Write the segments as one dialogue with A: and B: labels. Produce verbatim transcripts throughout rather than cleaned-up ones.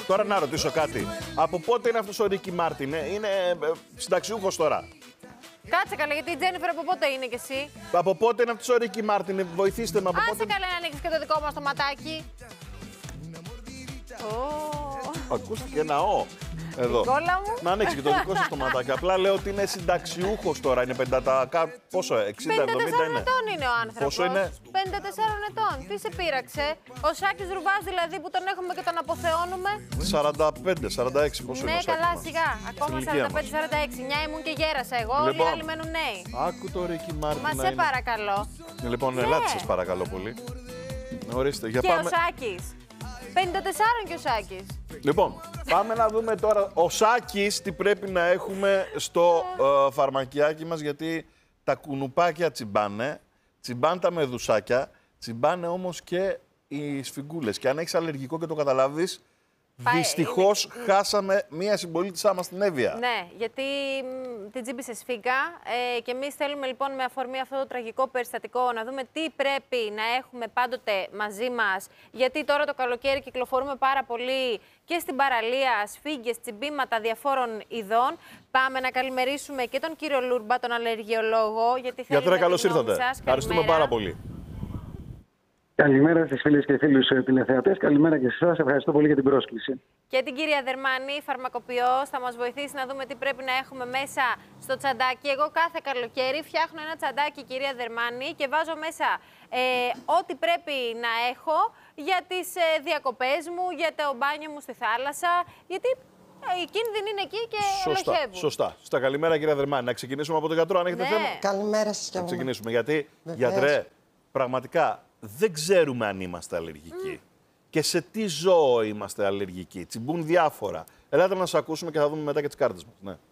A: Τώρα να ρωτήσω κάτι. Από πότε είναι αυτός ο Ρίκι Μάρτιν, ε? Είναι συνταξιούχος τώρα.
B: Κάτσε καλά, γιατί η Τζένιφερ από πότε είναι κι εσύ?
A: Από πότε είναι αυτός ο Ρίκι Μάρτιν, βοηθήστε με από
B: Άσε
A: πότε.
B: καλά να ανοίξεις και το δικό μας το ματάκι. Oh.
A: Ακούστηκε ένα ο. Εδώ.
B: Μου.
A: Να ανοίξει και το δικό σας το ματάκι. Απλά λέω ότι είναι συνταξιούχος τώρα. Είναι πενήντα. Πόσο, εξήντα εβδομήντα
B: πενήντα τέσσερα
A: είναι.
B: ετών είναι ο άνθρωπος.
A: Πόσο είναι?
B: πενήντα τέσσερα ετών. Τι σε πείραξε? Ο Σάκης Ρουβάς δηλαδή που τον έχουμε και τον αποθεώνουμε.
A: σαράντα πέντε σαράντα έξι πόσο
B: ναι,
A: είναι ο Σάκης
B: καλά,
A: μας.
B: σιγά. Ακόμα σαράντα πέντε σαράντα έξι. Μια ήμουν και γέρασα εγώ.
A: Λοιπόν,
B: όλοι οι άλλοι μένουν νέοι.
A: Άκου το Ρίκι Μάρτιν.
B: Μα σε παρακαλώ.
A: Λοιπόν,
B: ναι.
A: ελάτε σας παρακαλώ πολύ. Ορίστε, για
B: και
A: πάμε.
B: ο Σάκης. πενήντα τέσσερα και ο Σάκης.
A: Λοιπόν, πάμε να δούμε τώρα ο Σάκης τι πρέπει να έχουμε στο ε, φαρμακιάκι μας, γιατί τα κουνουπάκια τσιμπάνε, τσιμπάνε τα μεδουσάκια, τσιμπάνε όμως και οι σφιγγούλες. Και αν έχεις αλλεργικό και το καταλάβεις, Πάει, δυστυχώς είναι... χάσαμε μία συμπολίτησά μας στην Εύβοια.
B: Ναι, γιατί μ, την τσίμπησε σφίγγα ε, και εμείς θέλουμε λοιπόν με αφορμή αυτό το τραγικό περιστατικό να δούμε τι πρέπει να έχουμε πάντοτε μαζί μας, γιατί τώρα το καλοκαίρι κυκλοφορούμε πάρα πολύ και στην παραλία, σφίγγες, τσιμπήματα διαφόρων ειδών. Πάμε να καλημερίσουμε και τον κύριο Λούρμπα, τον αλλεργιολόγο, γιατί θέλουμε.
A: Γιατρέ, καλώς ήρθατε. Ευχαριστούμε πάρα πολύ.
C: Καλημέρα στις φίλες και φίλους τηλεθεατές. Καλημέρα και σε εσάς. Ευχαριστώ πολύ για την πρόσκληση.
B: Και την κυρία Δερμάνη, φαρμακοποιός, θα μας βοηθήσει να δούμε τι πρέπει να έχουμε μέσα στο τσαντάκι. Εγώ κάθε καλοκαίρι φτιάχνω ένα τσαντάκι, κυρία Δερμάνη, και βάζω μέσα ε, ό,τι πρέπει να έχω για τις ε, διακοπές μου, για το μπάνιο μου στη θάλασσα. Γιατί ε, οι κίνδυνοι είναι εκεί και
A: σωστά,
B: ελοχεύουν.
A: Σωστά. Στα καλημέρα, κυρία Δερμάνη. Να ξεκινήσουμε από τον γιατρό, αν έχετε
B: ναι.
A: θέμα.
D: Καλημέρα σας.
A: Να ξεκινήσουμε. Γιατί, γιατρέ, πραγματικά δεν ξέρουμε αν είμαστε αλλεργικοί. Mm. Και σε τι ζώο είμαστε αλλεργικοί. Τσιμπούν διάφορα. Ελάτε να σας ακούσουμε και θα δούμε μετά και τις κάρτες μας. Ναι.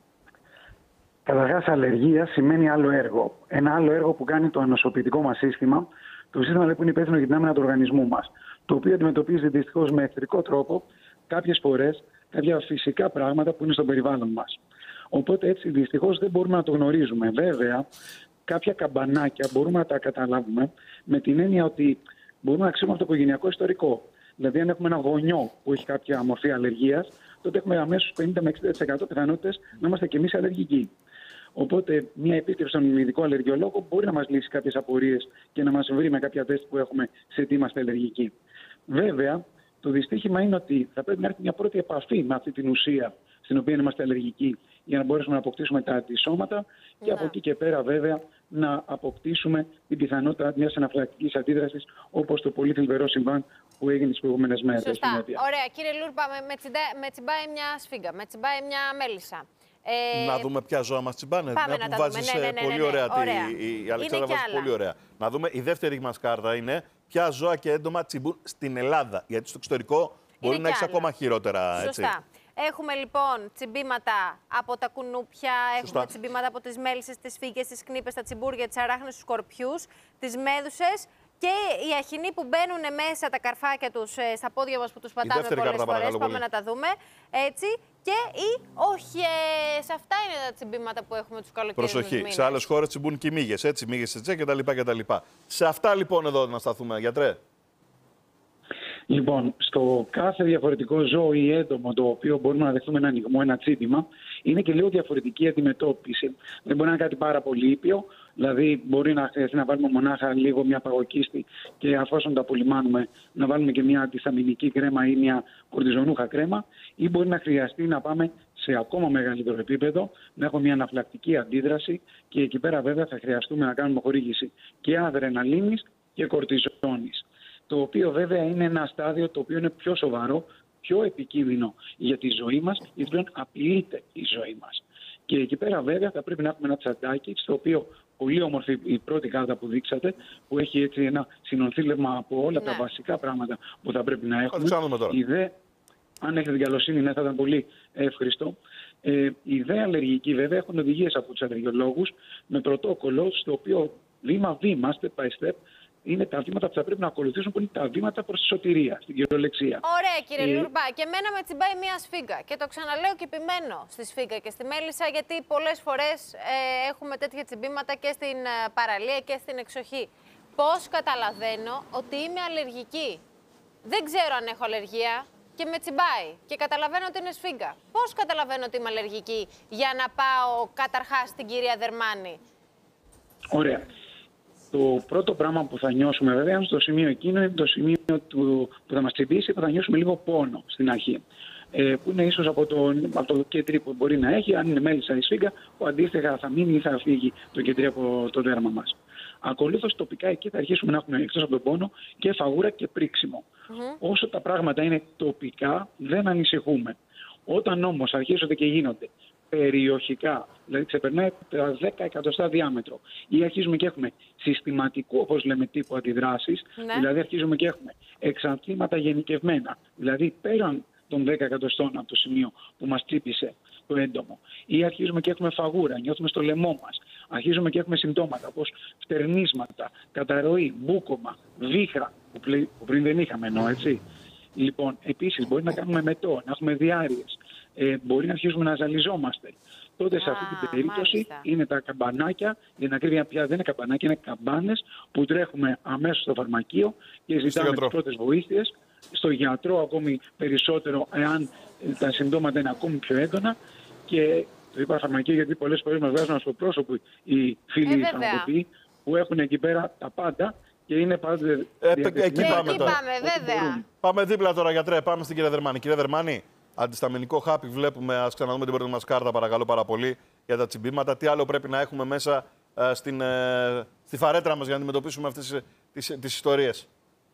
C: Καταρχάς, αλλεργία σημαίνει άλλο έργο. Ένα άλλο έργο που κάνει το ανοσοποιητικό μας σύστημα, το σύστημα που είναι υπεύθυνο για την άμυνα του οργανισμού μας, το οποίο αντιμετωπίζει δυστυχώς με εχθρικό τρόπο κάποιες φορές κάποια φυσικά πράγματα που είναι στο περιβάλλον μας. Οπότε έτσι δυστυχώς δεν μπορούμε να το γνωρίζουμε. Βέβαια, κάποια καμπανάκια μπορούμε να τα καταλάβουμε με την έννοια ότι μπορούμε να ξέρουμε από το οικογενειακό ιστορικό. Δηλαδή, αν έχουμε ένα γονιό που έχει κάποια μορφή αλλεργίας, τότε έχουμε αμέσως πενήντα με εξήντα τοις εκατό πιθανότητες να είμαστε κι εμείς αλλεργικοί. Οπότε, μια επίτευξη στον ειδικό αλλεργιολόγο μπορεί να μας λύσει κάποιες απορίες και να μας βρει με κάποια τεστ που έχουμε σε τι είμαστε αλλεργικοί. Βέβαια, το δυστύχημα είναι ότι θα πρέπει να έρθει μια πρώτη επαφή με αυτή την ουσία στην οποία είμαστε αλλεργικοί, για να μπορέσουμε να αποκτήσουμε τα αντισώματα και ναι. από εκεί και πέρα, βέβαια, να αποκτήσουμε την πιθανότητα μιας αναφυλακτικής αντίδρασης, όπως το πολύ θλιβερό συμβάν που έγινε τις προηγούμενες μέρες.
B: Σωστά. Ωραία. Κύριε Λούρμπα, με, με, τσιντά, με τσιμπάει μια σφίγγα, με τσιμπάει μια μέλισσα. Ε,
A: να δούμε ποια ζώα μας τσιμπάνε.
B: Πάμε
A: μια
B: να
A: που
B: τα
A: βάζεις
B: δούμε. Ναι, ναι, ναι,
A: πολύ
B: ναι, ναι.
A: ωραία.
B: ωραία.
A: Η, η Αλεξάνδρα βάζει πολύ ωραία. Να δούμε, η δεύτερη μας κάρτα είναι ποια ζώα και έντομα τσιμπούν στην Ελλάδα. Γιατί στο εξωτερικό είναι μπορεί να έχει ακόμα χειρότερα.
B: Σωστά.
A: Έτσι.
B: Έχουμε λοιπόν τσιμπήματα από τα κουνούπια,
A: Σωστά.
B: έχουμε τσιμπήματα από τις μέλισσες, τις φύγες, τις κνήπες, τα τσιμπούρια, τις αράχνες, τους σκορπιούς, τις μέδουσες και οι αχινοί που μπαίνουν μέσα τα καρφάκια τους στα πόδια μας που τους πατάμε πολλές
A: κάρτα,
B: φορές. Πάμε
A: πολύ.
B: να τα δούμε. Έτσι. Και οι όχιες. Αυτά είναι τα τσιμπήματα που έχουμε τους καλοκαιρινούς μήνες.
A: Προσοχή. Σε άλλες χώρες τσιμπούν και οι μύγες. Έτσι, μύγες σε τσέ κτλ. Σε αυτά λοιπόν εδώ να σταθούμε, γιατρέ.
C: Λοιπόν, στο κάθε διαφορετικό ζώο ή έντομο το οποίο μπορούμε να δεχτούμε ένα ανοιγμό, ένα τσίπημα, είναι και λίγο διαφορετική αντιμετώπιση. Δεν μπορεί να είναι κάτι πάρα πολύ ήπιο, δηλαδή μπορεί να χρειαστεί να βάλουμε μονάχα λίγο μια παγοκίστη και αφόσον τα απολυμάνουμε να βάλουμε και μια αντισταμινική κρέμα ή μια κορτιζονούχα κρέμα, ή μπορεί να χρειαστεί να πάμε σε ακόμα μεγαλύτερο επίπεδο, να έχουμε μια αναφυλακτική αντίδραση και εκεί πέρα βέβαια θα χρειαστούμε να κάνουμε χορήγηση και αδρεναλίνης και κορτιζόνης. Το οποίο βέβαια είναι ένα στάδιο το οποίο είναι πιο σοβαρό, πιο επικίνδυνο για τη ζωή μας, γιατί πλέον απειλείται η ζωή μας. Και εκεί πέρα βέβαια θα πρέπει να έχουμε ένα τσαντάκι, στο οποίο πολύ όμορφη η πρώτη κάρτα που δείξατε, που έχει έτσι ένα συνονθήλευμα από όλα ναι. τα βασικά πράγματα που θα πρέπει να έχουμε. Η δε, αν έχετε την καλοσύνη, ναι, θα ήταν πολύ εύχριστο. Ε, οι δε αλλεργικοί βέβαια έχουν οδηγίες από τους αλλεργιολόγους με πρωτόκολλο, στο οποίο βήμα-βήμα, step by step, είναι τα βήματα που θα πρέπει να ακολουθήσουν, που είναι τα βήματα προς τη σωτηρία, στην κυριολεξία.
B: Ωραία, κύριε
C: ε...
B: Λουρμπά. Και εμένα με τσιμπάει μία σφίγγα. Και το ξαναλέω και επιμένω στη σφίγγα και στη μέλισσα, γιατί πολλές φορές ε, έχουμε τέτοια τσιμπήματα και στην ε, παραλία και στην εξοχή. Πώς καταλαβαίνω ότι είμαι αλλεργική? Δεν ξέρω αν έχω αλλεργία. και με τσιμπάει και καταλαβαίνω ότι είναι σφίγγα. Πώς καταλαβαίνω ότι είμαι αλλεργική για να πάω καταρχάς στην κυρία Δερμάνη?
C: Ωραία. Το πρώτο πράγμα που θα νιώσουμε βέβαια στο σημείο εκείνο είναι το σημείο του, που θα μας τσιμπήσει, που θα νιώσουμε λίγο πόνο στην αρχή. Ε, που είναι ίσως από το, από το κεντρί που μπορεί να έχει, αν είναι μέλισσα ή σφίγγα, που αντίστοιχα θα μείνει ή θα φύγει το κεντρί από το δέρμα μας. Ακολούθως τοπικά εκεί θα αρχίσουμε να έχουμε εκτός από τον πόνο και φαγούρα και πρίξιμο. Mm-hmm. Όσο τα πράγματα είναι τοπικά δεν ανησυχούμε. Όταν όμως αρχίζονται και γίνονται περιοχικά, δηλαδή ξεπερνάει τα δέκα εκατοστά διάμετρο, ή αρχίζουμε και έχουμε συστηματικό, όπως λέμε, τύπο αντιδράσεις, ναι. δηλαδή αρχίζουμε και έχουμε εξανθήματα γενικευμένα, δηλαδή πέραν των δέκα εκατοστών από το σημείο που μας τσίπησε το έντομο, ή αρχίζουμε και έχουμε φαγούρα, νιώθουμε στο λαιμό μας, αρχίζουμε και έχουμε συμπτώματα όπως φτερνίσματα, καταρροή, μπούκωμα, βήχα, που, πλη, που πριν δεν είχαμε εννοώ, έτσι. Λοιπόν, επίσης μπορεί να κάνουμε μετό, να έχουμε διάρειες, ε, μπορεί να αρχίσουμε να ζαλιζόμαστε. Τότε σε αυτή την περίπτωση μάλιστα. είναι τα καμπανάκια, για την ακρίβεια πια δεν είναι καμπανάκια, είναι καμπάνες που τρέχουμε αμέσως στο φαρμακείο και ζητάμε τις πρώτες βοήθειες. Στο γιατρό ακόμη περισσότερο, εάν τα συμπτώματα είναι ακόμη πιο έντονα. Και το είπα φαρμακείο γιατί πολλές φορές μας βγάζουν στο πρόσωπο οι φίλοι ε, φαρμακοποιοί που έχουν εκεί πέρα τα πάντα και είναι πάντα.
A: Ε, εκεί πάμε τώρα.
B: Πάμε, βέβαια.
A: Πάμε δίπλα τώρα, γιατρέ. Πάμε στην κυρία Δερμάνη. Κυρία Δερμάνη, αντισταμινικό χάπι βλέπουμε. Ας ξαναδούμε την πρώτη μας κάρτα, παρακαλώ πάρα πολύ, για τα τσιμπήματα. Τι άλλο πρέπει να έχουμε μέσα ε, στην, ε, στη φαρέτρα μας για να αντιμετωπίσουμε αυτές τις, τις ιστορίες?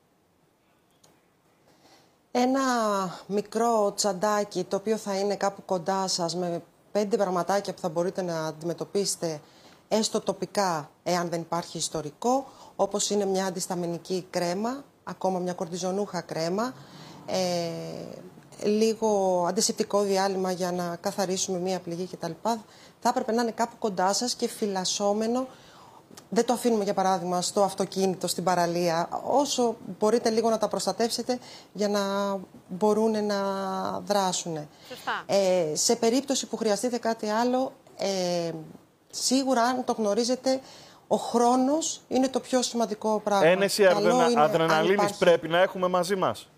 D: Ένα μικρό τσαντάκι το οποίο θα είναι κάπου κοντά σας με πέντε πραγματάκια που θα μπορείτε να αντιμετωπίσετε έστω τοπικά εάν δεν υπάρχει ιστορικό, όπως είναι μια αντισταμινική κρέμα, ακόμα μια κορτιζονούχα κρέμα, ε, λίγο αντισηπτικό διάλειμμα για να καθαρίσουμε μια πληγή κτλ. Θα έπρεπε να είναι κάπου κοντά σας και φυλασσόμενο. Δεν το αφήνουμε για παράδειγμα στο αυτοκίνητο, στην παραλία. Όσο μπορείτε λίγο να τα προστατεύσετε για να μπορούν να δράσουν. Ε, σε περίπτωση που χρειαστείτε κάτι άλλο, ε, σίγουρα αν το γνωρίζετε, ο χρόνος είναι το πιο σημαντικό πράγμα.
A: Ένεση αδρεναλίνης πρέπει να έχουμε μαζί μας.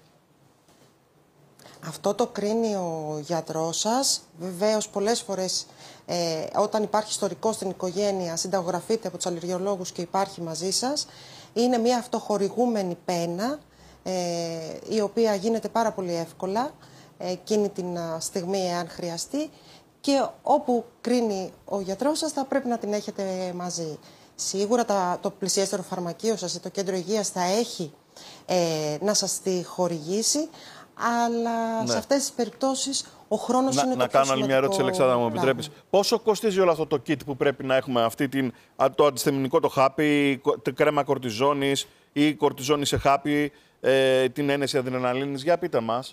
D: Αυτό το κρίνει ο γιατρός σας. Βεβαίως πολλές φορές ε, όταν υπάρχει ιστορικό στην οικογένεια συνταγογραφείται από τους αλλεργιολόγους και υπάρχει μαζί σας. Είναι μια αυτοχορηγούμενη πένα ε, η οποία γίνεται πάρα πολύ εύκολα ε, εκείνη την στιγμή εάν χρειαστεί και όπου κρίνει ο γιατρός σας θα πρέπει να την έχετε μαζί. Σίγουρα τα, το πλησιέστερο φαρμακείο σας, το κέντρο υγείας θα έχει ε, να σας τη χορηγήσει. Αλλά ναι. σε αυτές τις περιπτώσεις ο χρόνος να, είναι
A: να
D: το πιο
A: κάνω άλλη μια ερώτηση, Αλεξάνδρα, μου επιτρέπεις. Πόσο κοστίζει όλο αυτό το kit που πρέπει να έχουμε, αυτή την, το αντισταμινικό το χάπι, την κρέμα κορτιζόνης ή κορτιζόνη σε χάπι, ε, την ένεση αδρεναλίνης? Για πείτε μας.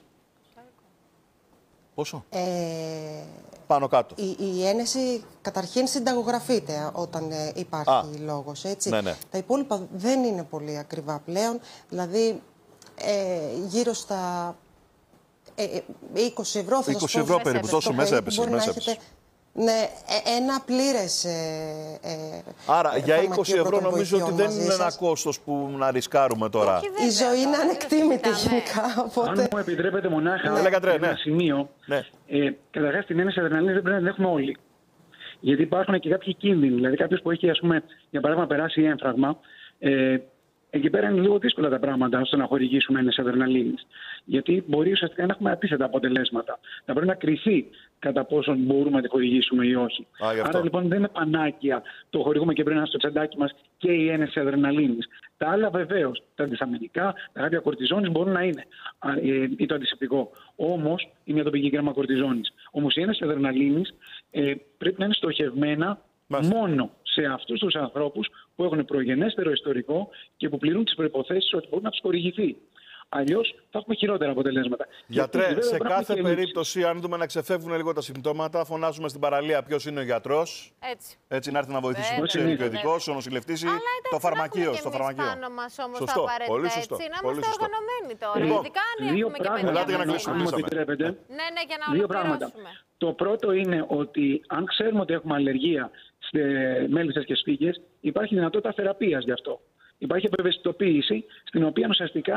A: Πόσο?
D: Ε,
A: Πάνω κάτω.
D: Η, η ένεση καταρχήν συνταγογραφείται όταν ε, υπάρχει Α, λόγος, έτσι.
A: Ναι, ναι.
D: Τα υπόλοιπα δεν είναι πολύ ακριβά πλέον, δηλαδή ε, γύρω στα Ε, είκοσι ευρώ θα
A: είκοσι ευρώ περίπου, τόσο μέσα έπεσε.
D: Μπορεί μέσα να έχετε, ναι, ένα πλήρες ε, ε,
A: Άρα για είκοσι ευρώ νομίζω ότι δεν είναι ένα κόστος που να ρισκάρουμε τώρα.
D: Όχι, η ζωή είναι ανεκτήμητη γενικά. Οπότε...
C: Αν μου επιτρέπετε μονάχα
A: ναι. Λέγατε,
C: ένα
A: ναι.
C: σημείο, ναι. ε, καταρχάς την ένεση αδρεναλίνης δεν πρέπει να την έχουμε όλοι. Γιατί υπάρχουν και κάποιοι κίνδυνοι. Δηλαδή κάποιος που έχει, ας πούμε, για παράδειγμα περάσει έμφραγμα, ε, εκεί πέρα είναι λίγο δύσκολα τα πράγματα ώστε να χορηγήσουμε ένεση αδρεναλίνης. Γιατί μπορεί ουσιαστικά να έχουμε αντίθετα αποτελέσματα. Θα πρέπει να κρυθεί κατά πόσον μπορούμε να τη χορηγήσουμε ή όχι.
A: Α,
C: Άρα λοιπόν δεν είναι πανάκια το χορηγούμε και πρέπει να είναι στο τσαντάκι μας και η ένεση αδρεναλίνης. Τα άλλα βεβαίως, τα αντισταμινικά, τα κάποια κορτιζόνης μπορούν να είναι ή το αντισηπτικό. Όμως η μια τοπική κρέμα κορτιζόνης. Όμως η ένεση αδρεναλίνης ε, πρέπει να είναι στοχευμένα Μάλιστα. μόνο σε αυτούς τους ανθρώπους που έχουν προγενέστερο ιστορικό και που πληρούν τις προϋποθέσεις ότι μπορεί να τους χορηγηθεί. Αλλιώς θα έχουμε χειρότερα αποτελέσματα.
A: Γιατρέ, Γιατί, σε κάθε περίπτωση, αν δούμε να ξεφεύγουν λίγο τα συμπτώματα, φωνάζουμε στην παραλία ποιος είναι ο γιατρός. Έτσι. Έτσι να έρθει να βοηθήσει ποιος είναι ο ειδικός, ο νοσηλευτής ή το φαρμακείο.
B: Στο
A: φαρμακείο.
B: Πάνω μας όμως
A: σωστό.
B: τα
A: Πολύ σωστό.
B: Έτσι, να
A: Πολύ
B: είμαστε
A: σωστό.
B: οργανωμένοι τώρα.
C: Λοιπόν,
B: Ειδικά αν
C: δύο
B: έχουμε και
C: πράγματα,
B: παιδιά
A: για να
B: μαζί μας.
C: Ναι,
B: ναι, για να
C: δύο
B: ολοκληρώσουμε.
C: Το πρώτο είναι ότι αν ξέρουμε ότι έχουμε αλλεργία σε μέλισσες και σφίγγες, υπάρχει δυνατότητα θεραπείας γι' αυτό. Υπάρχει ευαισθητοποίηση, στην οποία ουσιαστικά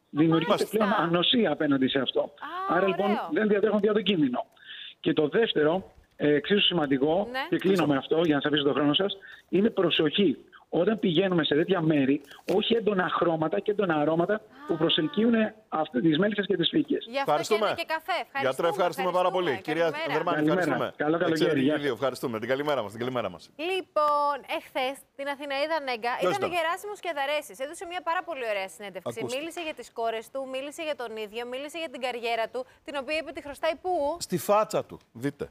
C: Δημιουργείται πλέον ανοσία απέναντι σε αυτό.
B: Α,
C: Άρα λοιπόν
B: ωραίο.
C: δεν διατρέχουν πια τον κίνδυνο. Και το δεύτερο, ε, εξίσου σημαντικό,
B: Ναι.
C: και κλείνω με αυτό για να σας αφήσω τον χρόνο σας, είναι προσοχή. Όταν πηγαίνουμε σε τέτοια μέρη, όχι έντονα χρώματα και έντονα αρώματα που προσελκύουν τις μέλισσες και τις φύκες.
B: Γι' αυτό και είναι και καφέ. Ευχαριστούμε,
A: Γιατρέ, ευχαριστούμε πάρα πολύ. Κυρία
B: Καλημέρα.
A: Δερμάνη,
C: Καλημέρα.
A: ευχαριστούμε.
C: Καλό καλοκαίρι.
A: Εξαιρετική
C: Γεια σας.
A: βίντεο, ευχαριστούμε. Την καλημέρα μας. Την καλημέρα μας.
B: Λοιπόν, εχθές την Αθηναίδα Νέγκα
A: Ποιος
B: ήταν ο
A: ήταν?
B: Γεράσιμος Κιαδαρέσης. Έδωσε μια πάρα πολύ ωραία συνέντευξη.
A: Ακούστε.
B: Μίλησε για τις κόρες του, μίλησε για τον ίδιο, μίλησε για την καριέρα του, την οποία είπε ότι χρωστάει πού?
A: Στη φάτσα του. Δείτε.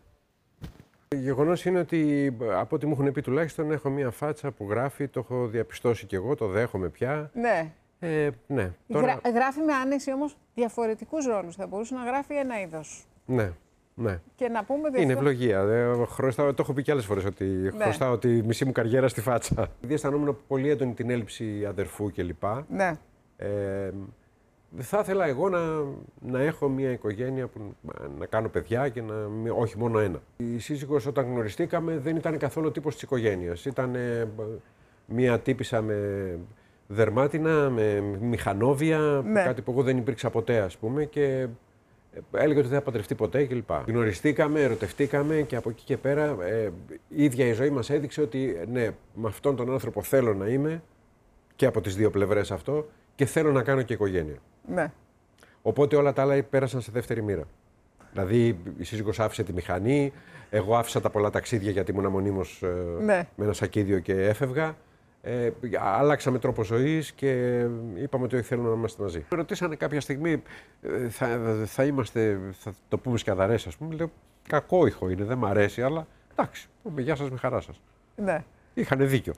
E: Γεγονός είναι ότι από ό,τι μου έχουν πει τουλάχιστον έχω μια φάτσα που γράφει, το έχω διαπιστώσει κι εγώ, το δέχομαι πια.
F: Ναι.
E: Ε, ναι. Τώρα...
F: Γρα... Γράφει με άνεση όμως διαφορετικούς ρόλους. Θα μπορούσε να γράφει ένα είδος.
E: Ναι, ναι.
F: Και να πούμε ότι
E: Είναι
F: αυτό-
E: ευλογία. Ε, χρωστάω, το έχω πει κι άλλες φορές ότι
F: Ναι.
E: χρωστάω τη μισή μου καριέρα στη φάτσα. Επειδή αισθανόμουν πολύ έντονη την έλλειψη αδερφού κλπ.
F: Ναι.
E: Ε, θα ήθελα εγώ να, να έχω μια οικογένεια που να κάνω παιδιά και να, όχι μόνο ένα. Η σύζυγος όταν γνωριστήκαμε δεν ήταν καθόλου ο τύπος της οικογένειας. Ήταν ε, μια τύπισσα με δερμάτινα, με μηχανόβια,
F: Ναι.
E: κάτι που εγώ δεν υπήρξα ποτέ ας πούμε και έλεγε ότι δεν θα παντρευτεί ποτέ κλπ. Γνωριστήκαμε, ερωτευτήκαμε και από εκεί και πέρα ε, η ίδια η ζωή μας έδειξε ότι ναι, με αυτόν τον άνθρωπο θέλω να είμαι και από τις δύο πλευρές αυτό και θέλω να κάνω και οικογένεια.
F: Ναι.
E: Οπότε όλα τα άλλα πέρασαν σε δεύτερη μοίρα. Δηλαδή η σύζυγος άφησε τη μηχανή, εγώ άφησα τα πολλά ταξίδια γιατί ήμουν μονίμως ε,
F: Ναι.
E: με ένα σακίδιο και έφευγα. Ε, αλλάξαμε τρόπο ζωής και είπαμε ότι θέλουμε να είμαστε μαζί. Με ρωτήσανε κάποια στιγμή, ε, θα, θα είμαστε, θα το πούμε σκιαδαρές ας πούμε. Λέω, κακό ήχο είναι, δεν μ' αρέσει, αλλά εντάξει, πούμε γεια σας με χαρά σας.
F: Ναι.
E: Είχανε δίκιο.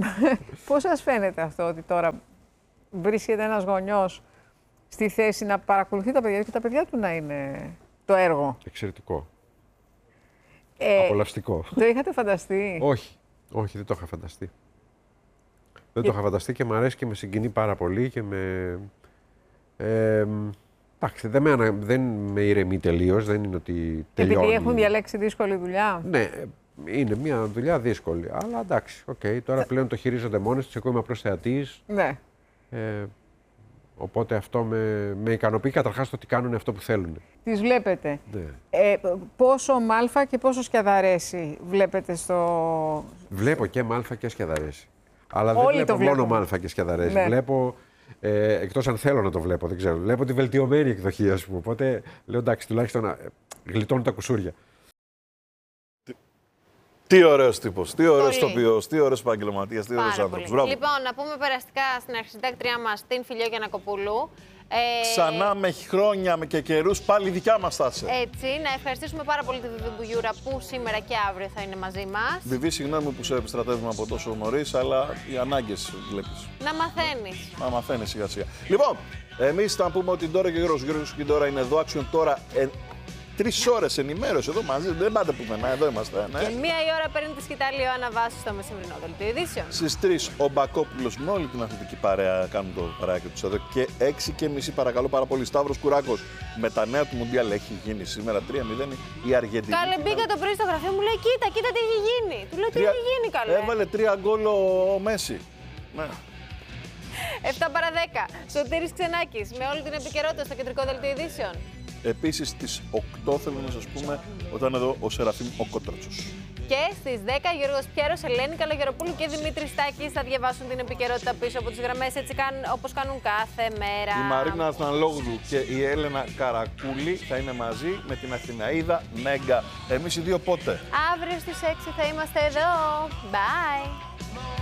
F: Πώς σας φαίνεται αυτό ότι τώρα βρίσκεται ένας γονιός στη θέση να παρακολουθεί τα παιδιά και τα παιδιά του να είναι το έργο?
E: Εξαιρετικό.
F: Ε,
E: Απολαυστικό.
F: Το είχατε φανταστεί?
E: Όχι, όχι, δεν το είχα φανταστεί. Δεν το είχα φανταστεί και μου αρέσει και με συγκινεί πάρα πολύ και με... Ε, εντάξει, δεν με, ανα... δεν με ηρεμεί τελείως, δεν είναι ότι τελειώνει.
F: Επειδή έχουν διαλέξει δύσκολη δουλειά.
E: Ναι, είναι μια δουλειά δύσκολη, αλλά εντάξει, οκ, okay, τώρα πλέον το χειρίζονται μόνες τους, εγώ είμαι απλώς θεατής.
F: Ναι.
E: Ε, οπότε αυτό με, με ικανοποιεί καταρχάς το ότι κάνουν αυτό που θέλουν.
F: Τις βλέπετε.
E: Ναι.
F: Ε, πόσο Μάλφα και πόσο Σκιαδαρέση βλέπετε στο...
E: Βλέπω και Μάλφα και Σκιαδαρέση. Αλλά δεν
F: Όλοι
E: βλέπω
F: το
E: μόνο
F: βλέπουμε.
E: Μάλφα και Σκιαδαρέση.
F: Ναι.
E: Βλέπω, ε, εκτός αν θέλω να το βλέπω, δεν ξέρω. Βλέπω τη βελτιωμένη εκδοχή, ας πούμε. Οπότε λέω εντάξει, τουλάχιστον να ε, γλιτώνουν τα κουσούρια.
A: Τι ωραίος τύπος, τι ωραίος
B: Πολύ.
A: τοπιός, τι ωραίος επαγγελματίας, τι ωραίος
B: Πάρα
A: άνθρωπος.
B: πολύ.
A: Μπράβο.
B: Λοιπόν, να πούμε περαστικά στην αρχισυντάκτριά μας, την Φιλιό Γιαννακοπούλου. Ε,
A: Ξανά με χρόνια με και καιρούς πάλι δικιά μας στάση.
B: Έτσι, να ευχαριστήσουμε πάρα πολύ τη Βιβί Μπουγιούρα που σήμερα και αύριο θα είναι μαζί μας.
A: Βιβί, συγγνώμη που σε επιστρατεύουμε από τόσο νωρίς, αλλά οι ανάγκες βλέπεις.
B: Να μαθαίνεις.
A: Να μαθαίνεις σιγά σιγά. Λοιπόν, εμείς θα πούμε ότι τώρα και ο Γιώργος Γιώργος και τώρα είναι εδώ, Action τώρα. Ε, Τρεις ώρες ενημέρωση εδώ μαζί, δεν πάτε πουθενά, εδώ είμαστε. Ναι.
B: Και μία η ώρα παίρνει τη σκητάλη η Ιωάννα Βάση στο μεσημβρινό δελτίο ειδήσεων.
A: Στις τρεις ο Μπακόπουλος με όλη την αθλητική παρέα κάνουν το παρεάκι τους εδώ και έξι και μισή παρακαλώ πάρα πολύ. Σταύρος Κουράκος με τα νέα του Μουντιάλ έχει γίνει σήμερα τρία μηδέν η Αργεντινή.
B: Καλέ, μπήκα το πρωί στο γραφείο μου, λέει: Κοίτα, κοίτα τι έχει γίνει. Του λέω: Τι
A: Τρία-
B: έχει γίνει, καλέ.
A: Έβαλε τρία γκολ ο Μέση. Ναι.
B: επτά παρά δέκα. Σωτήρης Ξενάκης με όλη την επικαιρότητα στο κεντρικό δελτίο ειδήσεων.
A: Επίσης στις οκτώ θέλω να σας πούμε όταν είναι εδώ ο Σεραφείμ ο Κότρατσος.
B: Και στις δέκα Γιώργος Πιέρος, Ελένη Καλογεροπούλου και Δημήτρης Στάκης θα διαβάσουν την επικαιρότητα πίσω από τις γραμμές, έτσι κάνουν, όπως κάνουν κάθε μέρα.
A: Η Μαρίνα Αθαναλόγλου και η Έλενα Καρακούλη θα είναι μαζί με την Αθηναίδα Νέγκα. Εμείς οι δύο πότε?
B: Αύριο στις έξι θα είμαστε εδώ. Bye!